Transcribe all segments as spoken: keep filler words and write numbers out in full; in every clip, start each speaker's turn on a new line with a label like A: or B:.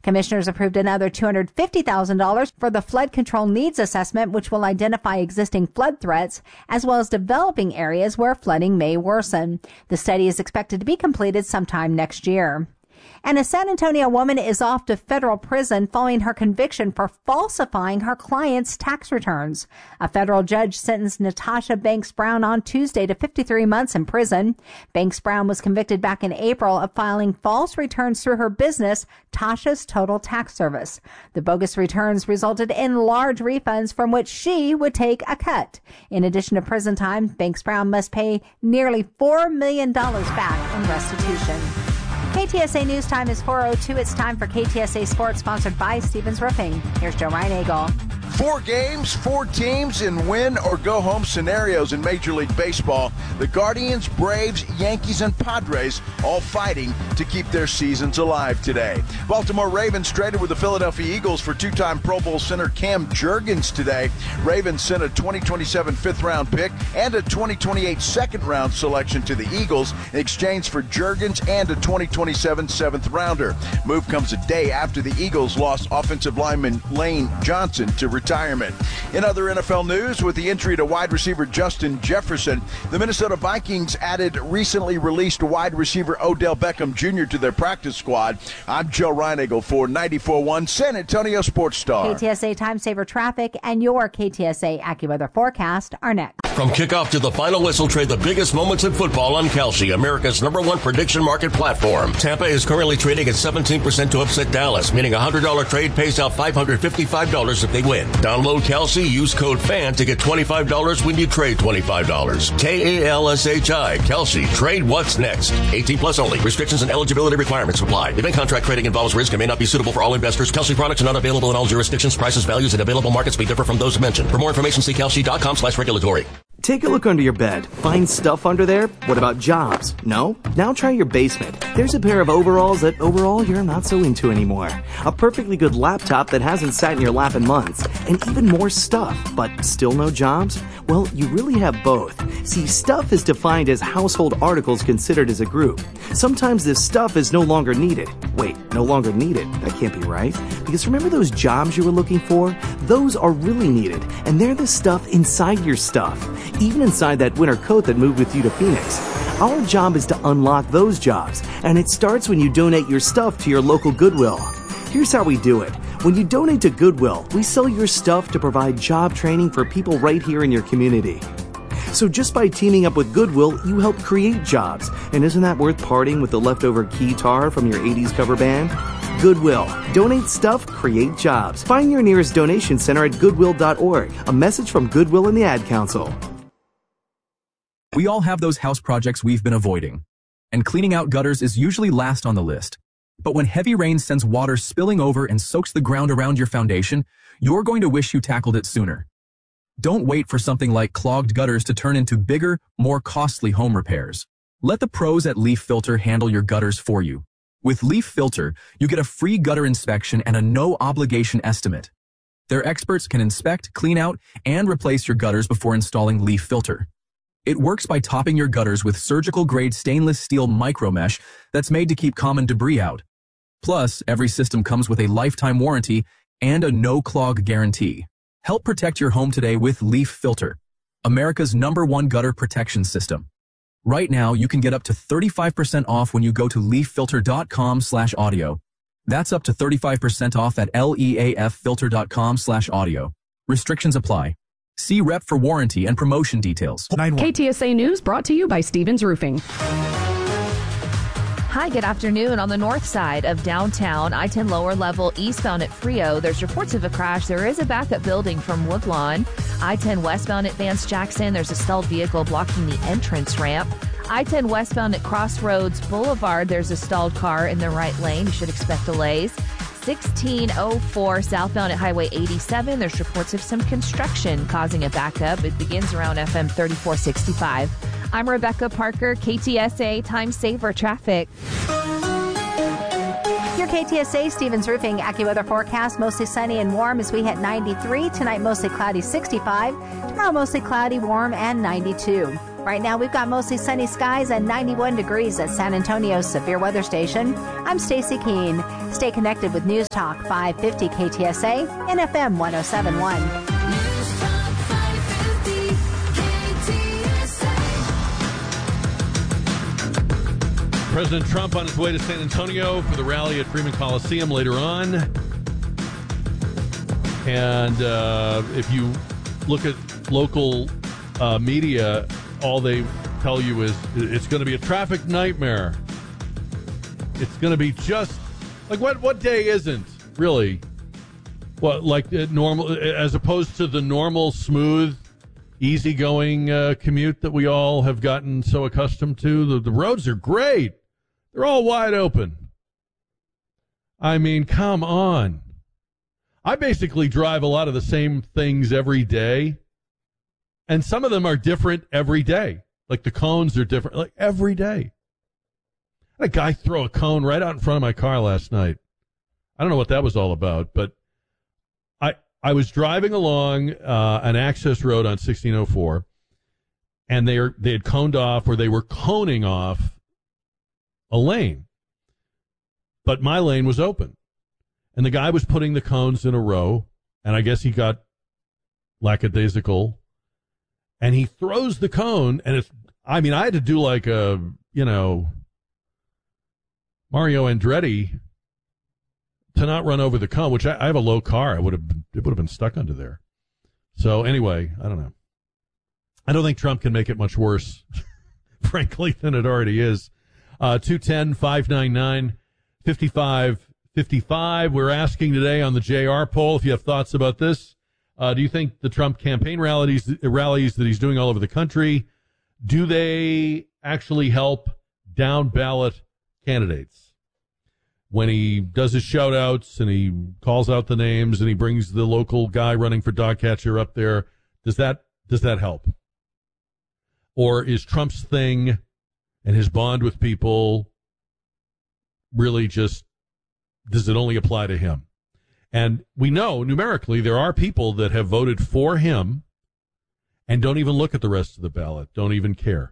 A: Commissioners approved another two hundred fifty thousand dollars for the Flood Control Needs Assessment, which will identify existing flood threats as well as developing areas where flooding may worsen. The study is expected to be completed sometime next year. And a San Antonio woman is off to federal prison following her conviction for falsifying her client's tax returns. A federal judge sentenced Natasha Banks Brown on Tuesday to fifty-three months in prison. Banks Brown was convicted back in April of filing false returns through her business, Tasha's Total Tax Service. The bogus returns resulted in large refunds from which she would take a cut. In addition to prison time, Banks Brown must pay nearly four million dollars back in restitution. K T S A News Time is four oh two. It's time for K T S A Sports, sponsored by Stevens Roofing. Here's Joe Reinagle.
B: Four games, four teams in win-or-go-home scenarios in Major League Baseball. The Guardians, Braves, Yankees, and Padres all fighting to keep their seasons alive today. Baltimore Ravens traded with the Philadelphia Eagles for two-time Pro Bowl center Cam Jurgens today. Ravens sent a twenty twenty-seven fifth-round pick and a twenty twenty-eight second-round selection to the Eagles in exchange for Jurgens and a twenty twenty-seven seventh-rounder. Move comes a day after the Eagles lost offensive lineman Lane Johnson to retirement. In other N F L news, with the injury to wide receiver Justin Jefferson, the Minnesota Vikings added recently released wide receiver Odell Beckham Junior to their practice squad. I'm Joe Reinagle for ninety-four point one San Antonio Sports Star.
A: K T S A Time Saver Traffic and your K T S A AccuWeather forecast are next.
C: From kickoff to the final whistle, trade the biggest moments in football on Kalshi, America's number one prediction market platform. Tampa is currently trading at seventeen percent to upset Dallas, meaning a one hundred dollars trade pays out five hundred fifty-five dollars if they win. Download Kalshi, use code FAN to get twenty-five dollars when you trade twenty-five dollars. K A L S H I, Kalshi. Trade what's next. eighteen plus only. Restrictions and eligibility requirements apply. Event contract trading involves risk and may not be suitable for all investors. Kalshi products are not available in all jurisdictions. Prices, values, and available markets may differ from those mentioned. For more information, see Kalshi.com slash regulatory.
D: Take a look under your bed. Find stuff under there? What about jobs? No? Now try your basement. There's a pair of overalls that overall you're not so into anymore. A perfectly good laptop that hasn't sat in your lap in months. And even more stuff, but still no jobs? Well, you really have both. See, stuff is defined as household articles considered as a group. Sometimes this stuff is no longer needed. Wait, no longer needed? That can't be right. Because remember those jobs you were looking for? Those are really needed. And they're the stuff inside your stuff. Even inside that winter coat that moved with you to Phoenix. Our job is to unlock those jobs, and it starts when you donate your stuff to your local Goodwill. Here's how we do it. When you donate to Goodwill, we sell your stuff to provide job training for people right here in your community. So just by teaming up with Goodwill, you help create jobs. And isn't that worth parting with the leftover keytar from your eighties cover band? Goodwill. Donate stuff, create jobs. Find your nearest donation center at goodwill dot org. A message from Goodwill and the Ad Council.
E: We all have those house projects we've been avoiding, and cleaning out gutters is usually last on the list. But when heavy rain sends water spilling over and soaks the ground around your foundation, you're going to wish you tackled it sooner. Don't wait for something like clogged gutters to turn into bigger, more costly home repairs. Let the pros at Leaf Filter handle your gutters for you. With Leaf Filter, you get a free gutter inspection and a no-obligation estimate. Their experts can inspect, clean out, and replace your gutters before installing Leaf Filter. It works by topping your gutters with surgical-grade stainless steel micromesh that's made to keep common debris out. Plus, every system comes with a lifetime warranty and a no-clog guarantee. Help protect your home today with Leaf Filter, America's number one gutter protection system. Right now, you can get up to thirty-five percent off when you go to leaf filter dot com slash audio. That's up to thirty-five percent off at leaf filter dot com slash audio. Restrictions apply. See rep for warranty and promotion details.
F: K T S A News brought to you by Stevens Roofing.
G: Hi, good afternoon. On the north side of downtown, I ten lower level eastbound at Frio, there's reports of a crash. There is a backup building from Woodlawn. I ten westbound at Vance Jackson, there's a stalled vehicle blocking the entrance ramp. I ten westbound at Crossroads Boulevard, there's a stalled car in the right lane. You should expect delays. sixteen oh four southbound at Highway eighty-seven, there's reports of some construction causing a backup. It begins around F M thirty-four sixty-five. I'm Rebecca Parker, K T S A Time Saver Traffic.
A: Your K T S A Stevens Roofing AccuWeather forecast, mostly sunny and warm as we hit ninety-three. Tonight, mostly cloudy, sixty-five. Tomorrow, mostly cloudy, warm, and ninety-two. Right now, we've got mostly sunny skies and ninety-one degrees at San Antonio's Severe Weather Station. I'm Stacy Keene. Stay connected with News Talk five fifty K T S A and F M one oh seven point one.
H: News Talk five fifty K T S A.
I: President Trump on his way to San Antonio for the rally at Freeman Coliseum later on. And uh, if you look at local uh, media, all they tell you is it's going to be a traffic nightmare. It's going to be just like what? What day isn't really? What like uh, normal as opposed to the normal, smooth, easygoing uh, commute that we all have gotten so accustomed to. The, the roads are great; they're all wide open. I mean, come on. I basically drive a lot of the same things every day, and some of them are different every day. Like the cones are different, like every day. I had a guy throw a cone right out in front of my car last night. I don't know what that was all about, but I I was driving along uh, an access road on sixteen oh four, and they are, they had coned off, or they were coning off a lane, but my lane was open. And the guy was putting the cones in a row, and I guess he got lackadaisical, and he throws the cone, and it's, I mean, I had to do like a, you know, Mario Andretti to not run over the cone, which I, I have a low car. I would have, it would have been stuck under there. So anyway, I don't know. I don't think Trump can make it much worse, frankly, than it already is. Uh, two one zero, five nine nine, five five fifty-five. We're asking today on the J R poll if you have thoughts about this. Uh, do you think the Trump campaign rallies, rallies that he's doing all over the country, do they actually help down ballot candidates? When he does his shout outs and he calls out the names and he brings the local guy running for dog catcher up there, does that does that help? Or is Trump's thing and his bond with people really just, does it only apply to him? And we know numerically there are people that have voted for him and don't even look at the rest of the ballot, don't even care.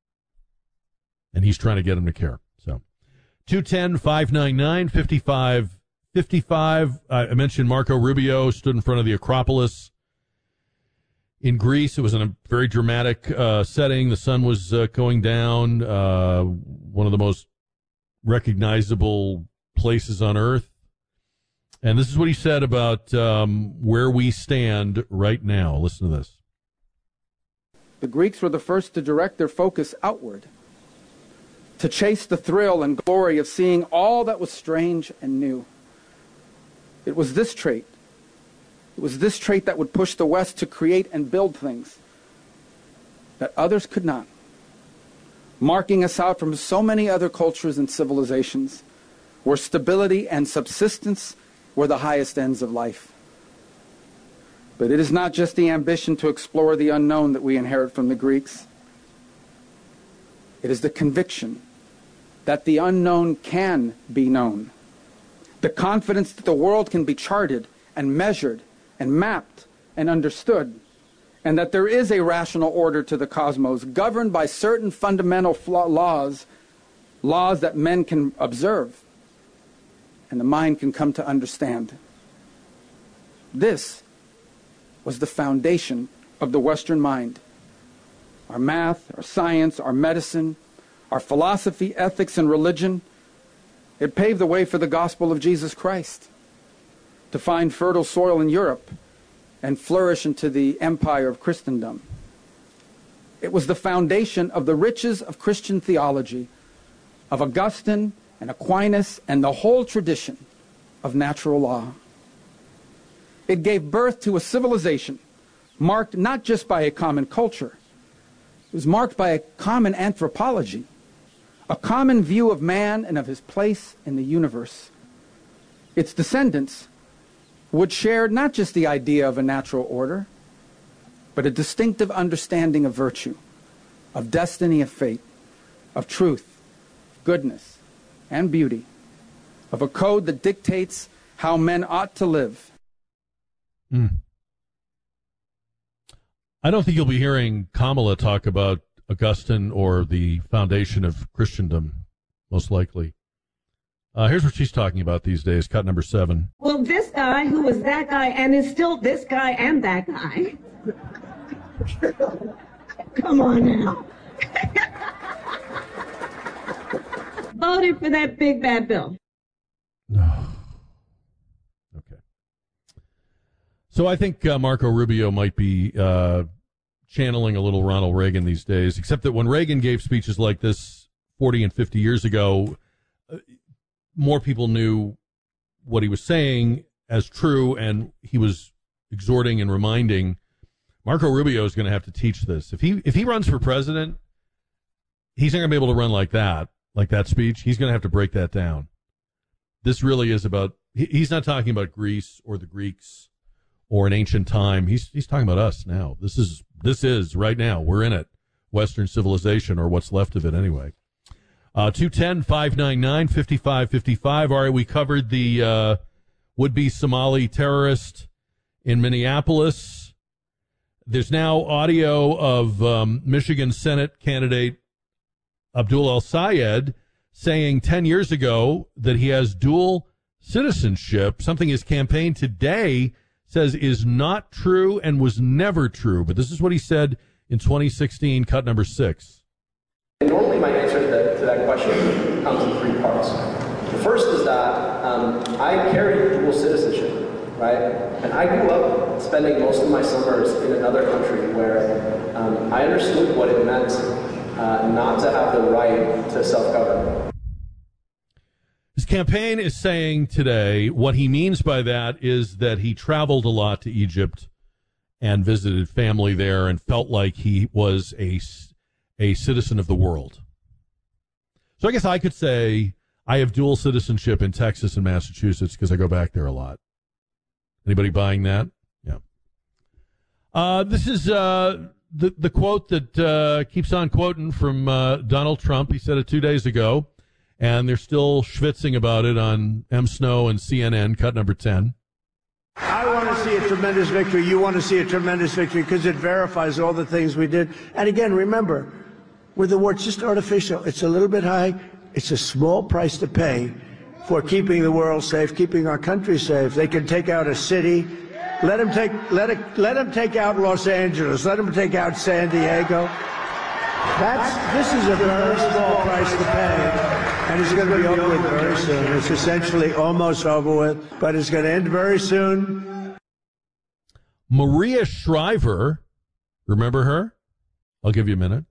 I: And he's trying to get them to care. So two one zero, five nine nine, five five five five. Uh, I mentioned Marco Rubio stood in front of the Acropolis in Greece. It was in a very dramatic uh, setting. The sun was uh, going down, uh, one of the most recognizable places on earth. And this is what he said about um, where we stand right now. Listen to this.
J: The Greeks were the first to direct their focus outward, to chase the thrill and glory of seeing all that was strange and new. It was this trait. It was this trait that would push the West to create and build things that others could not, marking us out from so many other cultures and civilizations where stability and subsistence were the highest ends of life. But it is not just the ambition to explore the unknown that we inherit from the Greeks. It is the conviction that the unknown can be known. The confidence that the world can be charted and measured and mapped and understood, and that there is a rational order to the cosmos governed by certain fundamental flaw- laws, laws that men can observe and the mind can come to understand. This was the foundation of the Western mind. Our math, our science, our medicine, our philosophy, ethics, and religion, it paved the way for the gospel of Jesus Christ to find fertile soil in Europe and flourish into the empire of Christendom. It was the foundation of the riches of Christian theology, of Augustine and Aquinas and the whole tradition of natural law. It gave birth to a civilization marked not just by a common culture, it was marked by a common anthropology, a common view of man and of his place in the universe. Its descendants would share not just the idea of a natural order, but a distinctive understanding of virtue, of destiny, of fate, of truth, goodness, and beauty, of a code that dictates how men ought to live.
I: Mm. I don't think you'll be hearing Kamala talk about Augustine or the foundation of Christendom, most likely. Uh, here's what she's talking about these days, cut number seven.
K: Well, this guy who was that guy and is still this guy and that guy. Come on now. Voted for that big bad bill.
I: No. Okay. So I think uh, Marco Rubio might be uh, channeling a little Ronald Reagan these days, except that when Reagan gave speeches like this forty and fifty years ago, uh, more people knew what he was saying as true, and he was exhorting and reminding. Marco Rubio is going to have to teach this. If he if he runs for president, he's not going to be able to run like that, like that speech. He's going to have to break that down. This really is about, he's not talking about Greece or the Greeks or an ancient time. He's he's talking about us now. This is this is right now. We're in it. Western civilization, or what's left of it anyway. Uh, two one zero, five nine nine, five five five five. All right, we covered the uh, would-be Somali terrorist in Minneapolis. There's now audio of um, Michigan Senate candidate Abdul El-Sayed saying ten years ago that he has dual citizenship, something his campaign today says is not true and was never true. But this is what he said in twenty sixteen, cut number six.
L: And normally my answer to that, to that question comes in three parts. The first is that um, I carry dual citizenship, right? And I grew up spending most of my summers in another country where um, I understood what it meant uh, not to have the right to self-govern.
I: His campaign is saying today what he means by that is that he traveled a lot to Egypt and visited family there and felt like he was a, a citizen of the world. So I guess I could say I have dual citizenship in Texas and Massachusetts because I go back there a lot. Anybody buying that? Yeah. Uh, this is uh, the, the quote that uh, keeps on quoting from uh, Donald Trump. He said it two days ago, and they're still schwitzing about it on M. Snow and C N N, cut number ten.
M: I want to see a tremendous victory. You want to see a tremendous victory because it verifies all the things we did. And again, remember, with the war, it's just artificial. It's a little bit high. It's a small price to pay for keeping the world safe, keeping our country safe. They can take out a city. Let them take, let it, let them take out Los Angeles. Let them take out San Diego. That's, this is a very small price to pay, and it's going to be over with very soon. It's essentially almost over with, but it's going to end very soon.
I: Maria Shriver, remember her? I'll give you a minute.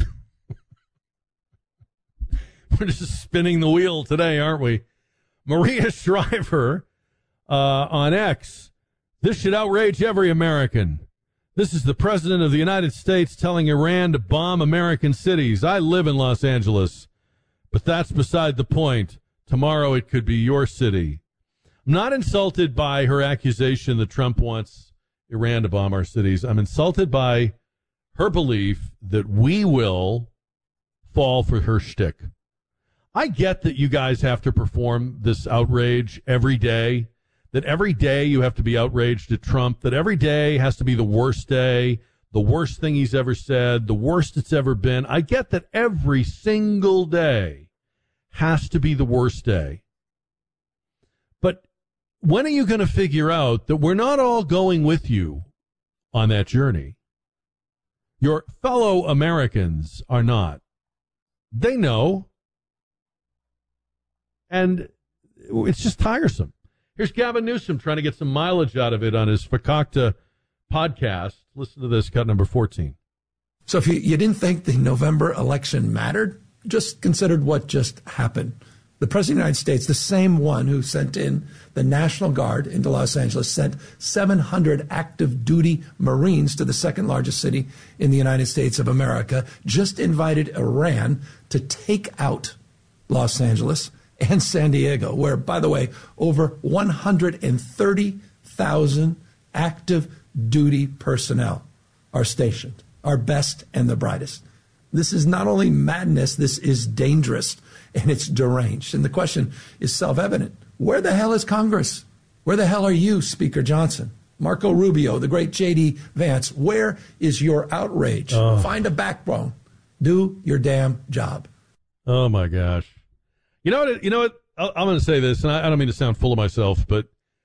I: We're just spinning the wheel today, aren't we? Maria Shriver uh, on X. This should outrage every American. This is the President of the United States telling Iran to bomb American cities. I live in Los Angeles, but that's beside the point. Tomorrow it could be your city. I'm not insulted by her accusation that Trump wants Iran to bomb our cities. I'm insulted by her belief that we will fall for her shtick. I get that you guys have to perform this outrage every day, that every day you have to be outraged at Trump, that every day has to be the worst day, the worst thing he's ever said, the worst it's ever been. I get that every single day has to be the worst day. But when are you going to figure out that we're not all going with you on that journey? Your fellow Americans are not. They know. And it's just tiresome. Here's Gavin Newsom trying to get some mileage out of it on his Fakakta podcast. Listen to this, cut number fourteen.
N: So if you, you didn't think the November election mattered, just considered what just happened. The President of the United States, the same one who sent in the National Guard into Los Angeles, sent seven hundred active duty Marines to the second largest city in the United States of America, just invited Iran to take out Los Angeles and San Diego, where, by the way, over one hundred thirty thousand active duty personnel are stationed, our best and the brightest. This is not only madness, this is dangerous, and it's deranged. And the question is self-evident. Where the hell is Congress? Where the hell are you, Speaker Johnson? Marco Rubio, the great J D Vance, where is your outrage? Oh. Find a backbone. Do your damn job.
I: Oh, my gosh. You know what? You know what? I'm going to say this, and I, I don't mean to sound full of myself, but